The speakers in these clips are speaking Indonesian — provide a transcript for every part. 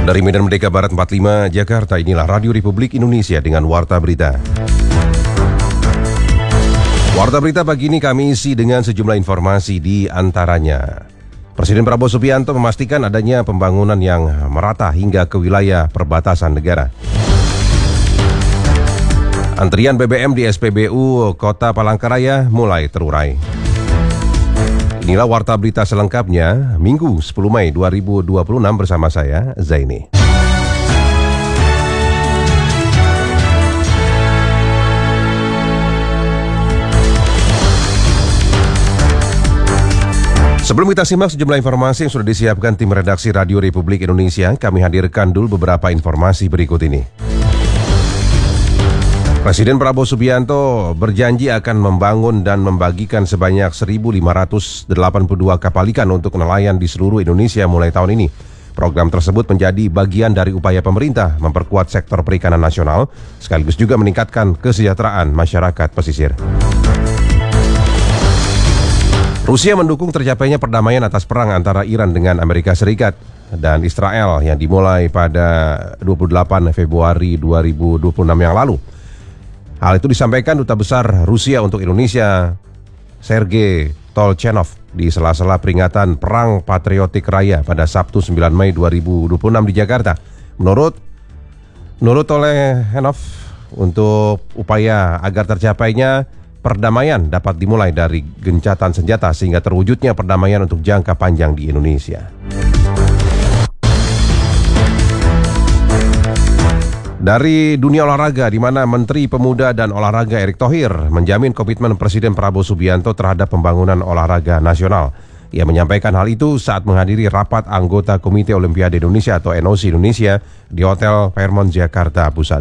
Dari Medan Merdeka Barat 45, Jakarta, inilah Radio Republik Indonesia dengan Warta Berita. Warta Berita pagi ini kami isi dengan sejumlah informasi, di antaranya Presiden Prabowo Subianto memastikan adanya pembangunan yang merata hingga ke wilayah perbatasan negara. Antrian BBM di SPBU Kota Palangkaraya mulai terurai. Inilah Warta Berita selengkapnya, Minggu 10 Mei 2026 bersama saya, Zaini. Sebelum kita simak sejumlah informasi yang sudah disiapkan tim redaksi Radio Republik Indonesia, kami hadirkan dulu beberapa informasi berikut ini. Presiden Prabowo Subianto berjanji akan membangun dan membagikan sebanyak 1.582 kapal ikan untuk nelayan di seluruh Indonesia mulai tahun ini. Program tersebut menjadi bagian dari upaya pemerintah memperkuat sektor perikanan nasional, sekaligus juga meningkatkan kesejahteraan masyarakat pesisir. Rusia mendukung tercapainya perdamaian atas perang antara Iran dengan Amerika Serikat dan Israel yang dimulai pada 28 Februari 2026 yang lalu. Hal itu disampaikan Duta Besar Rusia untuk Indonesia, Sergei Tolchenov, di sela-sela peringatan Perang Patriotik Raya pada Sabtu 9 Mei 2026 di Jakarta. Menurut Tolchenov, untuk upaya agar tercapainya perdamaian dapat dimulai dari gencatan senjata sehingga terwujudnya perdamaian untuk jangka panjang di Indonesia. Dari dunia olahraga, di mana Menteri Pemuda dan Olahraga Erick Thohir menjamin komitmen Presiden Prabowo Subianto terhadap pembangunan olahraga nasional. Ia menyampaikan hal itu saat menghadiri rapat anggota Komite Olimpiade Indonesia atau NOC Indonesia di Hotel Fairmont Jakarta Pusat.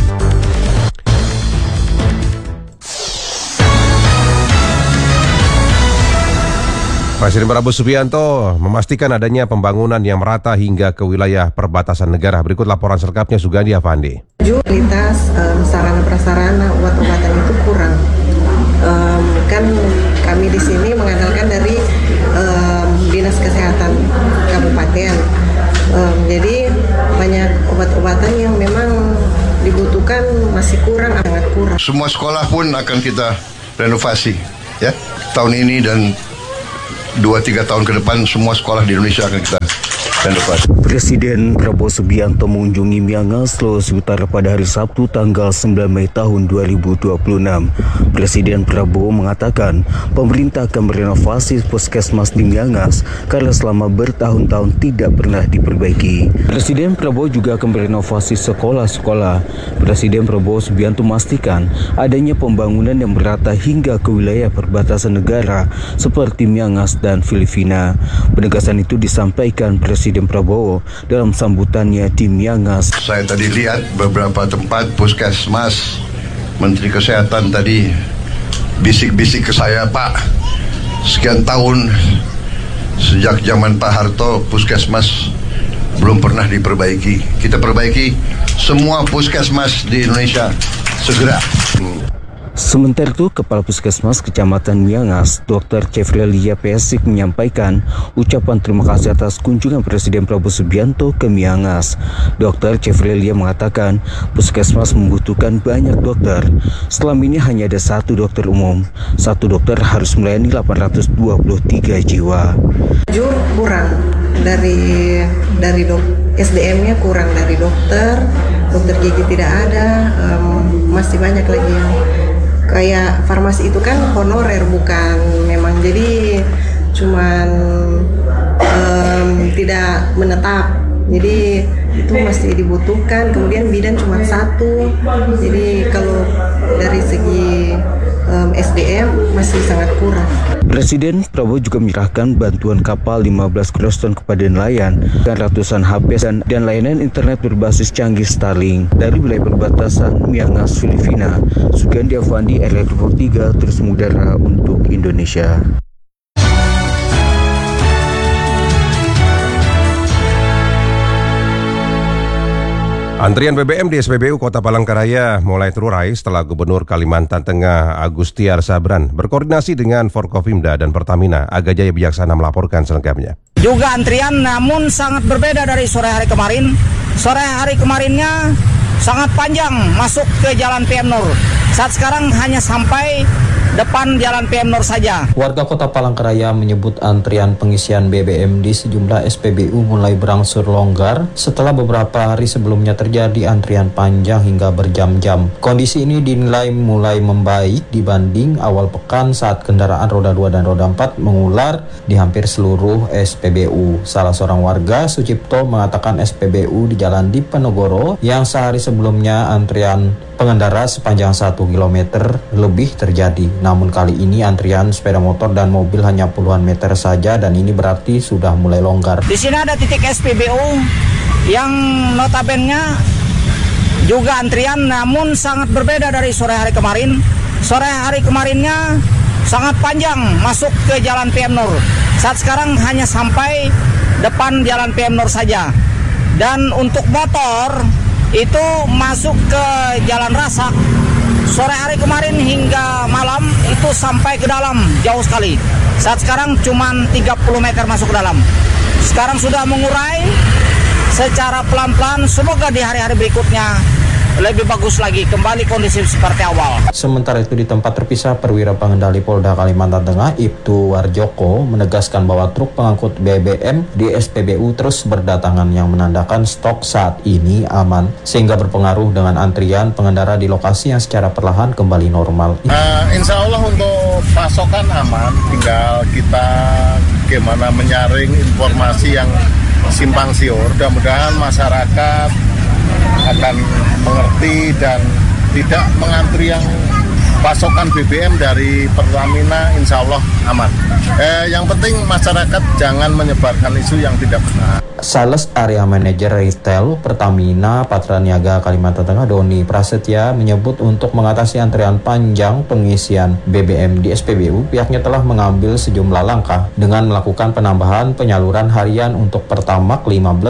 Presiden Prabowo Subianto memastikan adanya pembangunan yang merata hingga ke wilayah perbatasan negara. Berikut laporan selengkapnya Sugandi Avandi. Kualitas sarana prasarana obat-obatan itu kurang. Kan kami di sini mengandalkan dari Dinas Kesehatan Kabupaten. Jadi banyak obat-obatan yang memang dibutuhkan masih kurang, sangat kurang. Semua sekolah pun akan kita renovasi, ya, tahun ini dan 2-3 tahun ke depan semua sekolah di Indonesia akan kita renovasi. Presiden Prabowo Subianto mengunjungi Miangas, Sulawesi Utara pada hari Sabtu tanggal 9 Mei tahun 2026. Presiden Prabowo mengatakan pemerintah akan merenovasi puskesmas di Miangas karena selama bertahun-tahun tidak pernah diperbaiki. Presiden Prabowo juga akan merenovasi sekolah-sekolah. Presiden Prabowo Subianto memastikan adanya pembangunan yang merata hingga ke wilayah perbatasan negara seperti Miangas dan Filipina. Penegasan itu disampaikan Presiden Prabowo dalam sambutannya di Miangas. Saya tadi lihat beberapa tempat puskesmas, Menteri Kesehatan tadi bisik-bisik ke saya, Pak, sekian tahun sejak zaman Pak Harto puskesmas belum pernah diperbaiki. Kita perbaiki semua puskesmas di Indonesia segera. Sementara itu, Kepala Puskesmas Kecamatan Miangas, Dr. Cefrelia Pesik menyampaikan ucapan terima kasih atas kunjungan Presiden Prabowo Subianto ke Miangas. Dr. Cefrelia mengatakan Puskesmas membutuhkan banyak dokter. Selama ini hanya ada satu dokter umum. Satu dokter harus melayani 823 jiwa. Kurang dari SDM-nya kurang, dari dokter gigi tidak ada, masih banyak lagi yang kayak farmasi itu kan honorer, bukan memang, jadi cuman tidak menetap, jadi itu masih dibutuhkan. Kemudian bidan cuma satu, jadi kalau dari segi SDM masih sangat kurang. Presiden Prabowo juga menyerahkan bantuan kapal 15 Croston kepada nelayan dan ratusan HP dan layanan internet berbasis canggih Starlink dari wilayah perbatasan Miangas, Filipina. Sugandi Avandi, RRI 3, terus mengudara untuk Indonesia. Antrian BBM di SPBU Kota Palangkaraya mulai terurai setelah Gubernur Kalimantan Tengah Agustiar Sabran berkoordinasi dengan Forkopimda dan Pertamina. Aga Jaya Bijaksana melaporkan selengkapnya. Juga antrian namun sangat berbeda dari sore hari kemarin. Sore hari kemarinnya sangat panjang masuk ke Jalan PM Nur. Saat sekarang hanya sampai depan Jalan PM Nur saja. Warga Kota Palangkaraya menyebut antrian pengisian BBM di sejumlah SPBU mulai berangsur longgar setelah beberapa hari sebelumnya terjadi antrian panjang hingga berjam-jam. Kondisi ini dinilai mulai membaik dibanding awal pekan saat kendaraan roda 2 dan roda 4 mengular di hampir seluruh SPBU. Salah seorang warga, Sucipto, mengatakan SPBU di Jalan Diponegoro yang sehari sebelumnya antrian pengendara sepanjang 1 km lebih terjadi. Namun kali ini antrian sepeda motor dan mobil hanya puluhan meter saja dan ini berarti sudah mulai longgar. Di sini ada titik SPBU yang notabene juga antrian namun sangat berbeda dari sore hari kemarin. Sore hari kemarinnya sangat panjang masuk ke Jalan PM Nur. Saat sekarang hanya sampai depan Jalan PM Nur saja. Dan untuk motor itu masuk ke Jalan Rasak sore hari kemarin hingga malam itu sampai ke dalam jauh sekali. Saat sekarang cuma 30 meter masuk ke dalam. Sekarang sudah mengurai secara pelan-pelan. Semoga di hari-hari berikutnya lebih bagus lagi, kembali kondisi seperti awal. Sementara itu di tempat terpisah, Perwira Pengendali Polda Kalimantan Tengah Ibtu Warjoko menegaskan bahwa truk pengangkut BBM di SPBU terus berdatangan yang menandakan stok saat ini aman sehingga berpengaruh dengan antrian pengendara di lokasi yang secara perlahan kembali normal. Insya Allah untuk pasokan aman, tinggal kita gimana menyaring informasi yang simpang siur. Mudah-mudahan masyarakat akan mengerti dan tidak mengantri yang pasokan BBM dari Pertamina, insya Allah aman. Yang penting masyarakat jangan menyebarkan isu yang tidak benar. Sales Area Manager Retail Pertamina Patraniaga Kalimantan Tengah Doni Prasetya menyebut untuk mengatasi antrian panjang pengisian BBM di SPBU, pihaknya telah mengambil sejumlah langkah dengan melakukan penambahan penyaluran harian untuk Pertamax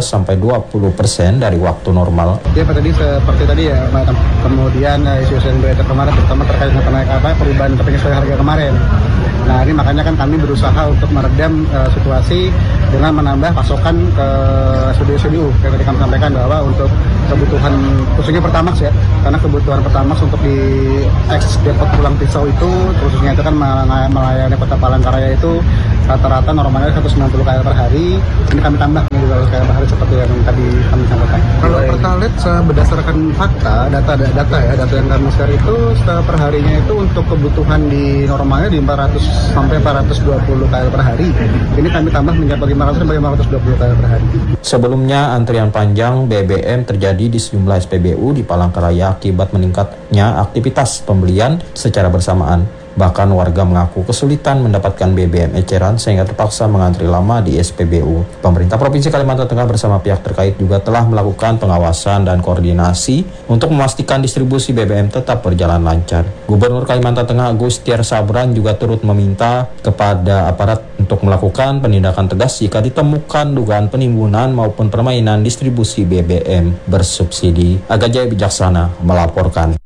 15-20% dari waktu normal. Ya tadi seperti tadi ya, kemudian isu yang beredar kemarin terutama terkait dengan perubahan penyesuaian harga kemarin. Nah ini makanya kan kami berusaha untuk meredam situasi dengan menambah pasokan ke SPBU. Kayak tadi kami sampaikan bahwa untuk kebutuhan khususnya Pertamax ya, karena kebutuhan Pertamax untuk di ex depot Pulang Pisau itu khususnya itu kan melayani Kota Palangkaraya itu rata-rata normalnya 190 kl per hari. Ini kami tambah 200 kl per hari seperti yang tadi kami sampaikan. Kalau Pertalite berdasarkan fakta, data yang kami share itu per harinya itu untuk kebutuhan di normalnya di 400 sampai 420 kl per hari. Ini kami tambah mencapai 500 sampai 520 kl per hari. Sebelumnya antrian panjang BBM terjadi di sejumlah SPBU di Palangkaraya akibat meningkatnya aktivitas pembelian secara bersamaan. Bahkan warga mengaku kesulitan mendapatkan BBM eceran sehingga terpaksa mengantri lama di SPBU. Pemerintah Provinsi Kalimantan Tengah bersama pihak terkait juga telah melakukan pengawasan dan koordinasi untuk memastikan distribusi BBM tetap berjalan lancar. Gubernur Kalimantan Tengah Gustiar Sabran juga turut meminta kepada aparat untuk melakukan penindakan tegas jika ditemukan dugaan penimbunan maupun permainan distribusi BBM bersubsidi. Aga Jaya Bijaksana melaporkan.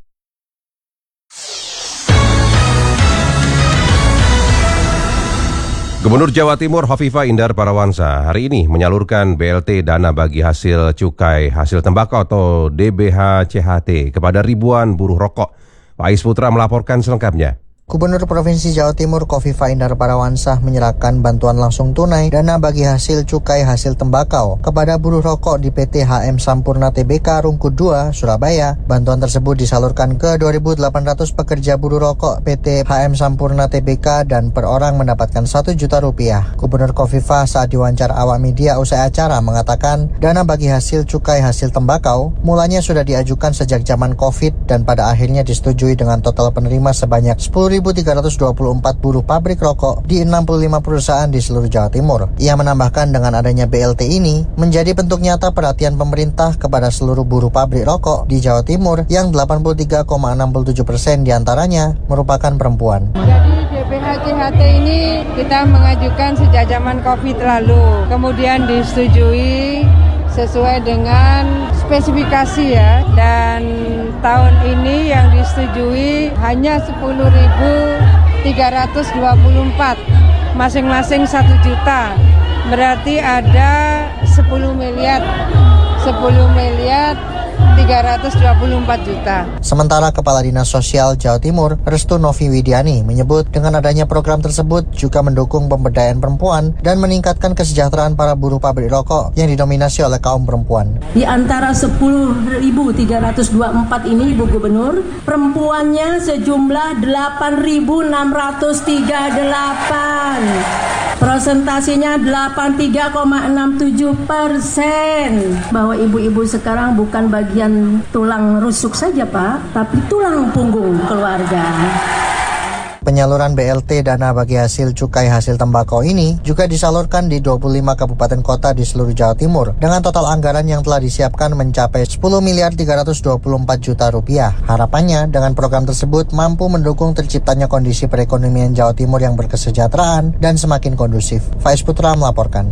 Gubernur Jawa Timur Hovifah Indar Parawansa hari ini menyalurkan BLT dana bagi hasil cukai hasil tembakau atau DBH-CHT kepada ribuan buruh rokok. Faiz Putra melaporkan selengkapnya. Gubernur Provinsi Jawa Timur Hovifah Indar Parawansa menyerahkan bantuan langsung tunai dana bagi hasil cukai hasil tembakau kepada buruh rokok di PT HM Sampurna Tbk Rungkut 2, Surabaya. Bantuan tersebut disalurkan ke 2.800 pekerja buruh rokok PT HM Sampurna Tbk dan per orang mendapatkan Rp1 juta. Gubernur Hovifah saat diwawancara awak media usai acara mengatakan dana bagi hasil cukai hasil tembakau mulanya sudah diajukan sejak zaman COVID dan pada akhirnya disetujui dengan total penerima sebanyak 10.324 buruh pabrik rokok di 65 perusahaan di seluruh Jawa Timur. Ia menambahkan dengan adanya BLT ini menjadi bentuk nyata perhatian pemerintah kepada seluruh buruh pabrik rokok di Jawa Timur yang 83,67% diantaranya merupakan perempuan. Jadi DBH-CHT ini kita mengajukan sejak zaman COVID lalu, kemudian disetujui sesuai dengan spesifikasi ya, dan tahun ini yang disetujui hanya 10.324, masing-masing 1 juta. berarti ada 10 miliar 324 juta. Sementara Kepala Dinas Sosial Jawa Timur, Restu Novi Widiani, menyebut dengan adanya program tersebut juga mendukung pemberdayaan perempuan dan meningkatkan kesejahteraan para buruh pabrik rokok yang didominasi oleh kaum perempuan. Di antara 10.324 ini, Ibu Gubernur, perempuannya sejumlah 8.638. Prosentasinya 83,67%. Bahwa ibu-ibu sekarang bukan bagian tulang rusuk saja, Pak, tapi tulang punggung keluarga. Penyaluran BLT dana bagi hasil cukai hasil tembakau ini juga disalurkan di 25 kabupaten kota di seluruh Jawa Timur dengan total anggaran yang telah disiapkan mencapai 10 miliar 324 juta rupiah. Harapannya dengan program tersebut mampu mendukung terciptanya kondisi perekonomian Jawa Timur yang berkesejahteraan dan semakin kondusif. Faiz Putra melaporkan.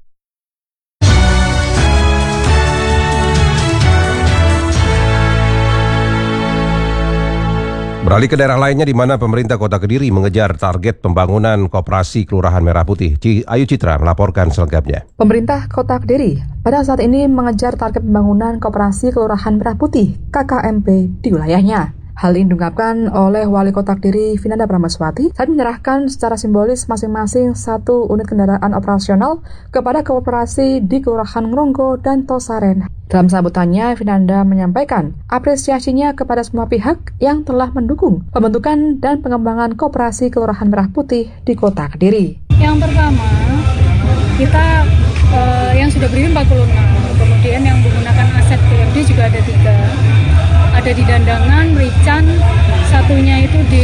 Beralih ke daerah lainnya di mana pemerintah Kota Kediri mengejar target pembangunan koperasi Kelurahan Merah Putih. Ayu Citra melaporkan selengkapnya. Pemerintah Kota Kediri pada saat ini mengejar target pembangunan koperasi Kelurahan Merah Putih (KKMP) di wilayahnya. Hal ini diungkapkan oleh Wali Kota Kediri Vinanda Pramaswati saat menyerahkan secara simbolis masing-masing 1 unit kendaraan operasional kepada koperasi di Kelurahan Ngronggo dan Tosaren. Dalam sambutannya, Vinanda menyampaikan apresiasinya kepada semua pihak yang telah mendukung pembentukan dan pengembangan koperasi Kelurahan Merah Putih di Kota Kediri. Yang pertama, kita yang sudah berdiri 46, kemudian yang menggunakan aset PMD juga ada 3. Ada di Dandangan, Rican, satunya itu di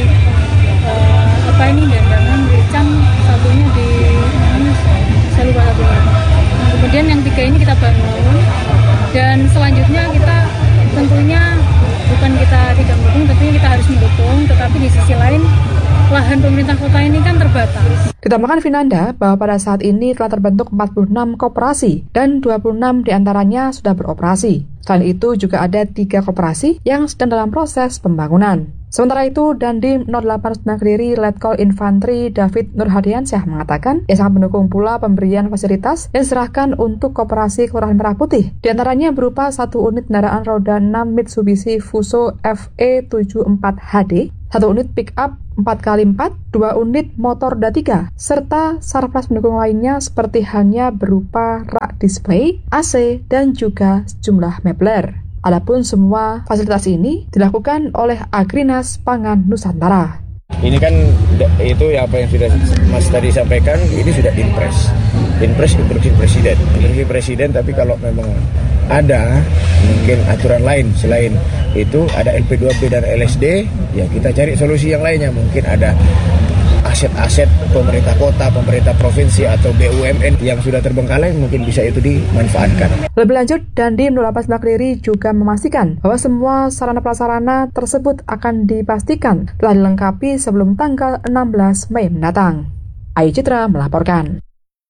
Dandangan, Rican, satunya di saya lupa satunya. Kemudian yang 3 ini kita bangun, dan selanjutnya kita tentunya bukan kita tidak mendukung, tentunya kita harus mendukung, tetapi di sisi lain lahan pemerintah kota ini kan terbatas. Ditambahkan Vinanda bahwa pada saat ini telah terbentuk 46 koperasi dan 26 diantaranya sudah beroperasi. Selain itu juga ada 3 koperasi yang sedang dalam proses pembangunan. Sementara itu, Dandim 089 Kediri Letkol Infantri David Nurhadiansyah mengatakan ia sangat mendukung pula pemberian fasilitas yang diserahkan untuk koperasi Kelurahan Merah Putih. Di antaranya berupa 1 unit kendaraan roda 6 Mitsubishi Fuso FE74HD, 1 unit pick-up 4x4, 2 unit motor roda 3, serta sarpras pendukung lainnya seperti halnya berupa rak display, AC, dan juga sejumlah mebler. Adapun semua fasilitas ini dilakukan oleh Agrinas Pangan Nusantara. Ini kan itu ya apa yang sudah Mas tadi sampaikan, ini sudah Inpres instruksi presiden, tapi kalau memang ada mungkin aturan lain selain itu, ada LP2P dan LSD, ya kita cari solusi yang lainnya. Mungkin ada aset-aset pemerintah kota, pemerintah provinsi atau BUMN yang sudah terbengkalai, mungkin bisa itu dimanfaatkan. Lebih lanjut, Dandim 089 Kediri juga memastikan bahwa semua sarana prasarana tersebut akan dipastikan telah dilengkapi sebelum tanggal 16 Mei mendatang. Ayu Citra melaporkan.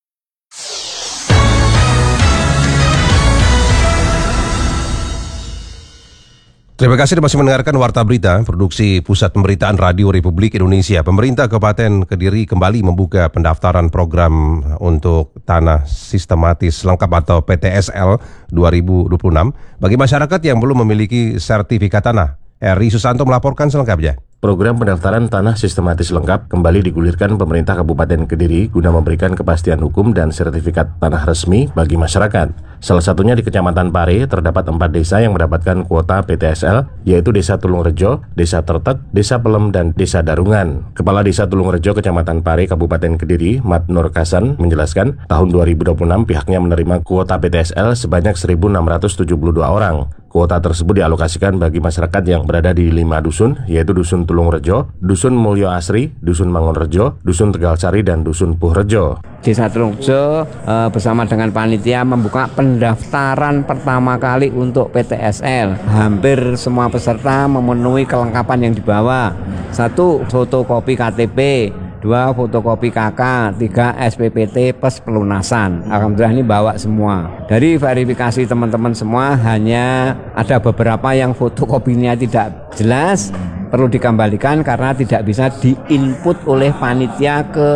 Terima kasih masih mendengarkan Warta Berita, produksi Pusat Pemberitaan Radio Republik Indonesia. Pemerintah Kabupaten Kediri kembali membuka pendaftaran program untuk tanah sistematis lengkap atau PTSL 2026 bagi masyarakat yang belum memiliki sertifikat tanah. Eri Susanto melaporkan selengkapnya. Program pendaftaran tanah sistematis lengkap kembali digulirkan pemerintah Kabupaten Kediri guna memberikan kepastian hukum dan sertifikat tanah resmi bagi masyarakat. Salah satunya di Kecamatan Pare terdapat 4 desa yang mendapatkan kuota PTSL, yaitu Desa Tulungrejo, Desa Tertek, Desa Pelem, dan Desa Darungan. Kepala Desa Tulungrejo Kecamatan Pare Kabupaten Kediri, Mat Nur Kasan, menjelaskan tahun 2026 pihaknya menerima kuota PTSL sebanyak 1.672 orang. Kuota tersebut dialokasikan bagi masyarakat yang berada di 5 dusun, yaitu Dusun Tulungrejo, Dusun Mulyo Asri, Dusun Mangunrejo, Dusun Tegalsari, dan Dusun Puhrejo. Desa Tulungrejo bersama dengan panitia membuka pendaftaran pertama kali untuk PTSL. Hampir semua peserta memenuhi kelengkapan yang dibawa. 1. Fotokopi KTP, 2. Fotokopi KK, 3. SPPT plus pelunasan. Alhamdulillah ini bawa semua. Dari verifikasi teman-teman semua hanya ada beberapa yang fotokopinya tidak jelas, perlu dikembalikan karena tidak bisa diinput oleh panitia ke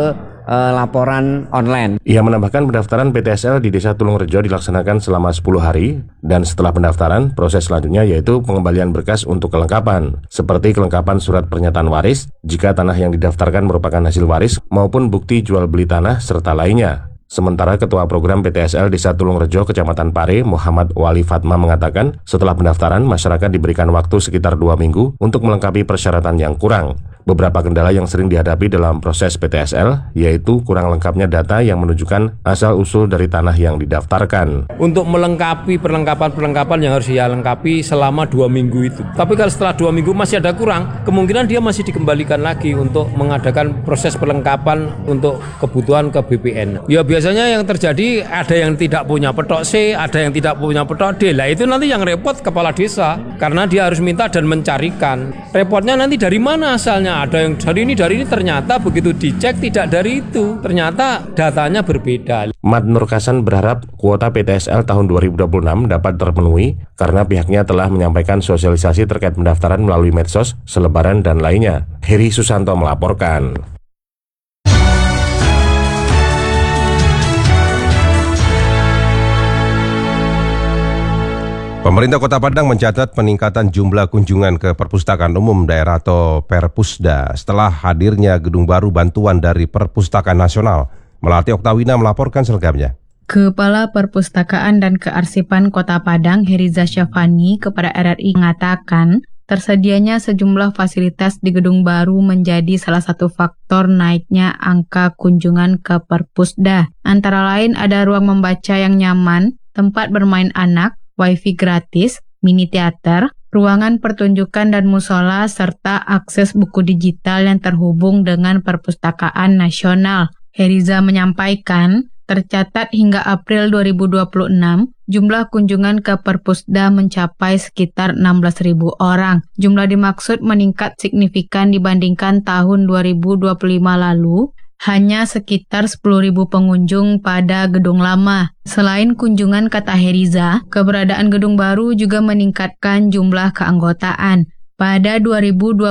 laporan online. Ia menambahkan pendaftaran PTSL di Desa Tulungrejo dilaksanakan selama 10 hari dan setelah pendaftaran, proses selanjutnya yaitu pengembalian berkas untuk kelengkapan, seperti kelengkapan surat pernyataan waris jika tanah yang didaftarkan merupakan hasil waris maupun bukti jual beli tanah serta lainnya. Sementara Ketua Program PTSL Desa Tulungrejo, Kecamatan Pare, Muhammad Wali Fatma mengatakan setelah pendaftaran, masyarakat diberikan waktu sekitar 2 minggu untuk melengkapi persyaratan yang kurang. Beberapa kendala yang sering dihadapi dalam proses PTSL yaitu kurang lengkapnya data yang menunjukkan asal-usul dari tanah yang didaftarkan. Untuk melengkapi perlengkapan yang harus dia lengkapi selama 2 minggu itu. Tapi kalau setelah 2 minggu masih ada kurang, kemungkinan dia masih dikembalikan lagi untuk mengadakan proses perlengkapan untuk kebutuhan ke BPN. Ya biasanya yang terjadi ada yang tidak punya petok C, ada yang tidak punya petok D. Lah itu nanti yang repot kepala desa karena dia harus minta dan mencarikan. Repotnya nanti dari mana asalnya? Ada yang dari ini ternyata begitu dicek tidak dari itu, ternyata datanya berbeda. Mat Nur Kasan berharap kuota PTSL tahun 2026 dapat terpenuhi karena pihaknya telah menyampaikan sosialisasi terkait pendaftaran melalui medsos, selebaran dan lainnya. Heri Susanto melaporkan. Pemerintah Kota Padang mencatat peningkatan jumlah kunjungan ke Perpustakaan Umum Daerah atau Perpusda setelah hadirnya gedung baru bantuan dari Perpustakaan Nasional. Melati Oktawina melaporkan selengkapnya. Kepala Perpustakaan dan Kearsipan Kota Padang, Heriza Syafani, kepada RRI mengatakan tersedianya sejumlah fasilitas di gedung baru menjadi salah satu faktor naiknya angka kunjungan ke Perpusda. Antara lain ada ruang membaca yang nyaman, tempat bermain anak, wifi gratis, mini teater, ruangan pertunjukan dan musola, serta akses buku digital yang terhubung dengan Perpustakaan Nasional. Heriza menyampaikan, tercatat hingga April 2026, jumlah kunjungan ke Perpusda mencapai sekitar 16.000 orang. Jumlah dimaksud meningkat signifikan dibandingkan tahun 2025 lalu, hanya sekitar 10.000 pengunjung pada gedung lama. Selain kunjungan, kata Heriza, keberadaan gedung baru juga meningkatkan jumlah keanggotaan. Pada 2025,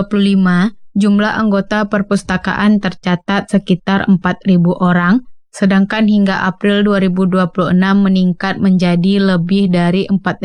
jumlah anggota perpustakaan tercatat sekitar 4.000 orang, sedangkan hingga April 2026 meningkat menjadi lebih dari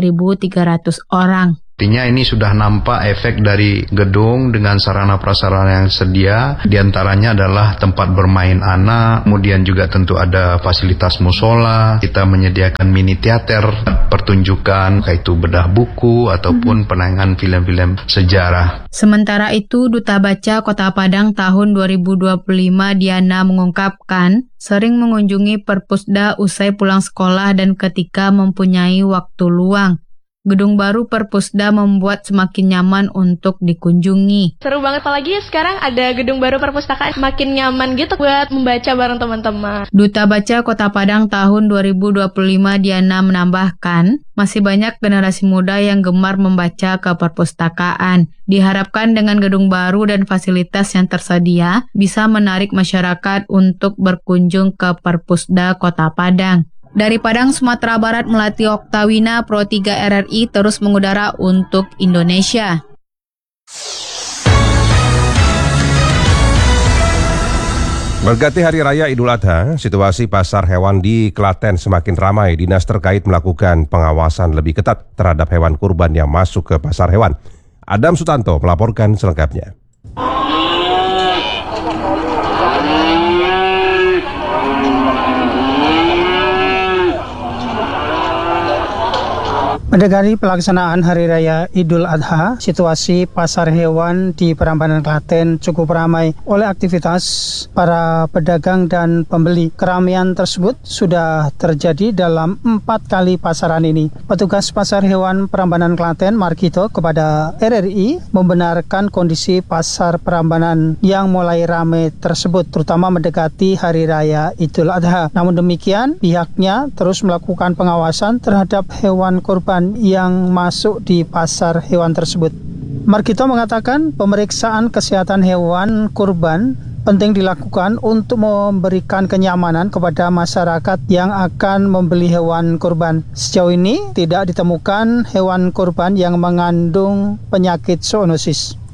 4.300 orang. Artinya ini sudah nampak efek dari gedung dengan sarana prasarana yang sedia. Di antaranya adalah tempat bermain anak, kemudian juga tentu ada fasilitas musola. Kita menyediakan mini teater, pertunjukan, yaitu bedah buku ataupun penayangan film-film sejarah. Sementara itu, Duta Baca Kota Padang tahun 2025 Diana mengungkapkan sering mengunjungi Perpusda usai pulang sekolah dan ketika mempunyai waktu luang. Gedung baru Perpusda membuat semakin nyaman untuk dikunjungi. Seru banget, apalagi sekarang ada gedung baru perpustakaan, semakin nyaman gitu buat membaca bareng teman-teman. Duta Baca Kota Padang tahun 2025 Diana menambahkan, masih banyak generasi muda yang gemar membaca ke perpustakaan. Diharapkan dengan gedung baru dan fasilitas yang tersedia, bisa menarik masyarakat untuk berkunjung ke Perpusda Kota Padang. Dari Padang, Sumatera Barat, Melati Oktawina, Pro 3 RRI terus mengudara untuk Indonesia. Mendekati Hari Raya Idul Adha, situasi pasar hewan di Klaten semakin ramai. Dinas terkait melakukan pengawasan lebih ketat terhadap hewan kurban yang masuk ke pasar hewan. Adam Sutanto melaporkan selengkapnya. Mendekati pelaksanaan Hari Raya Idul Adha, situasi pasar hewan di Prambanan Klaten cukup ramai oleh aktivitas para pedagang dan pembeli. Keramaian tersebut sudah terjadi dalam 4 kali pasaran ini. Petugas pasar hewan Prambanan Klaten, Markito, kepada RRI membenarkan kondisi pasar Prambanan yang mulai ramai tersebut, terutama mendekati Hari Raya Idul Adha. Namun demikian, pihaknya terus melakukan pengawasan terhadap hewan kurban yang masuk di pasar hewan tersebut. Markito mengatakan pemeriksaan kesehatan hewan kurban penting dilakukan untuk memberikan kenyamanan kepada masyarakat yang akan membeli hewan kurban. Sejauh ini tidak ditemukan hewan kurban yang mengandung penyakit zoonosis.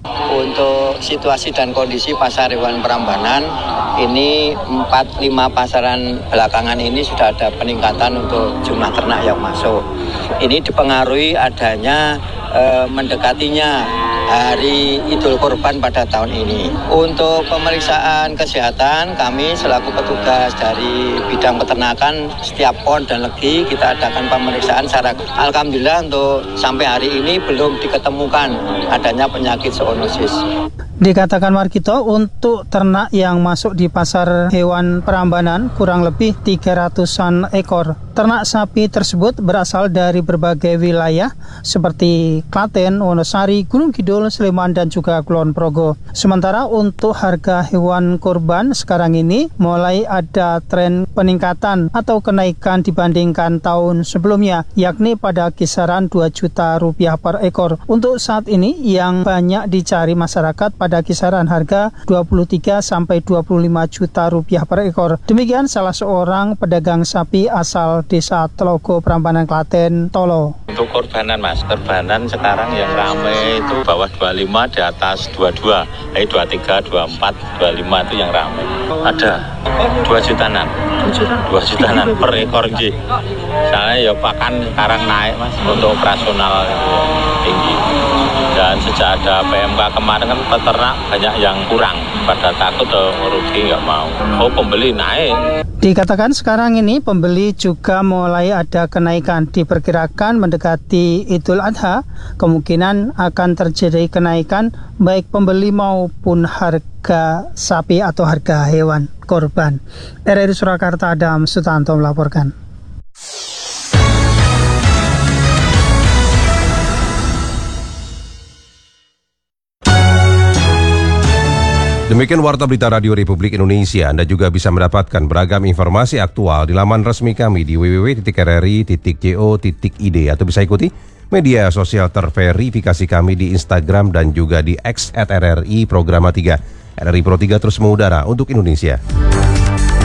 Untuk situasi dan kondisi pasar hewan Prambanan, ini 4-5 pasaran belakangan ini sudah ada peningkatan untuk jumlah ternak yang masuk. Ini dipengaruhi adanya mendekatinya Hari Idul Kurban pada tahun ini. Untuk pemeriksaan kesehatan, kami selaku petugas dari bidang peternakan setiap pon dan legi kita adakan pemeriksaan secara alhamdulillah untuk sampai hari ini belum diketemukan adanya penyakit zoonosis. Dikatakan Markito, untuk ternak yang masuk di pasar hewan Prambanan kurang lebih 300-an ekor. Ternak sapi tersebut berasal dari berbagai wilayah seperti Klaten, Wonosari, Gunung Kidul, Sleman, dan juga Kulon Progo. Sementara untuk harga hewan kurban sekarang ini mulai ada tren peningkatan atau kenaikan dibandingkan tahun sebelumnya, yakni pada kisaran 2 juta rupiah per ekor. Untuk saat ini yang banyak dicari masyarakat pada kisaran harga 23 sampai 25 juta rupiah per ekor. Demikian salah seorang pedagang sapi asal Desa Telogo, Prambanan, Klaten, Tolo. Untuk korbanan Mas, korbanan sekarang yang ramai itu bawah 25, di atas 22, 23, 24, 25 itu yang ramai. Ada 2 jutaan per ekor sih. Soalnya ya pakan sekarang naik Mas, untuk operasional tinggi. Dan sejak ada PMK kemarin kan peternak banyak yang kurang, pada takut merugi nggak mau. Oh, pembeli naik. Dikatakan sekarang ini pembeli juga mulai ada kenaikan. Diperkirakan mendekati Idul Adha, kemungkinan akan terjadi kenaikan baik pembeli maupun harga sapi atau harga hewan korban. RRI Surakarta, Adam Sutanto melaporkan. Demikian Warta Berita Radio Republik Indonesia. Anda juga bisa mendapatkan beragam informasi aktual di laman resmi kami di www.rri.co.id atau bisa ikuti media sosial terverifikasi kami di Instagram dan juga di X @RRI Programa 3. RRI Pro 3 terus mengudara untuk Indonesia.